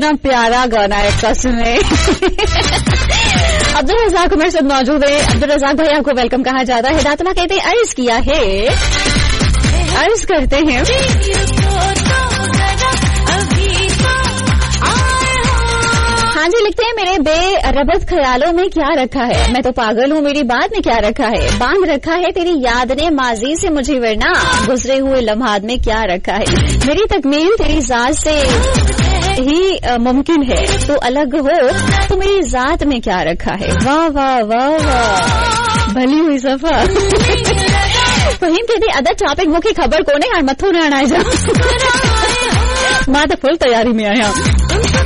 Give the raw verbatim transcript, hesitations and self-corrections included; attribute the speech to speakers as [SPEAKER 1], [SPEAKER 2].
[SPEAKER 1] कितना प्यारा गाना है कसम है। अब्दुल रज़ाक मेरे साथ मौजूद है। अब्दुल रज़ाक भाई आपको वेलकम कहा जाता है। हिदायतुल्लाह कहते हैं अर्ज किया है, अर्ज करते हैं हाँ जी, लिखते हैं मेरे बेरबत ख्यालों में क्या रखा है, मैं तो पागल हूँ मेरी बात में क्या रखा है, बांध रखा है तेरी याद ने माजी से मुझे वरना गुजरे हुए लम्हात में क्या रखा है, मेरी तकमील तेरी जात से ही मुमकिन है, तो अलग हो तो मेरी जात में क्या रखा है। वाह वाह वाह वाह, भली हुई सफा। फहीम कहते अदर टॉपिक मुख्य खबर कोने यार मथो न आना जा, मां तो फुल तैयारी में आया।